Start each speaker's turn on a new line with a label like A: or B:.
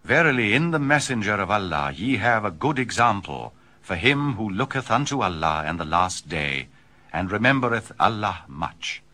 A: Verily, in the messenger of Allah ye have a good example for him who looketh unto Allah and the last day, and remembereth Allah much.